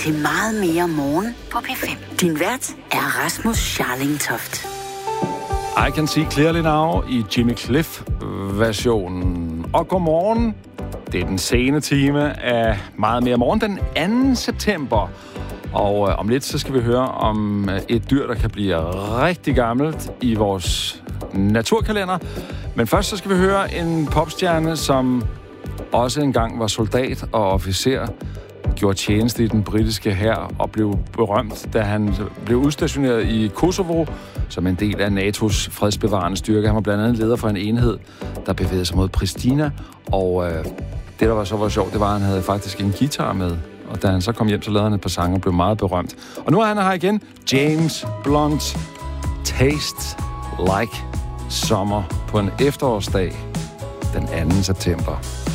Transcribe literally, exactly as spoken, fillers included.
til Meget mere morgen på P fem. Din vært er Rasmus Scharling Toft. I Can See Clearly Now i Jimmy Cliff-versionen. Og godmorgen. Det er den sene time af Meget mere morgen, den anden september. Og øh, om lidt, så skal vi høre om øh, et dyr, der kan blive rigtig gammelt i vores naturkalender. Men først så skal vi høre en popstjerne, som også engang var soldat og officer, gjorde tjeneste i den britiske hær og blev berømt, da han blev udstationeret i Kosovo som en del af N A T O's fredsbevarende styrke. Han var blandt andet leder for en enhed, der bevægede sig mod Pristina, og øh, det, der var så var sjovt, det var, at han havde faktisk en guitar med, og da han så kom hjem, så lavede han et par sange og blev meget berømt. Og nu er han her igen, James Blunt, Taste Like Summer på en efterårsdag den anden september.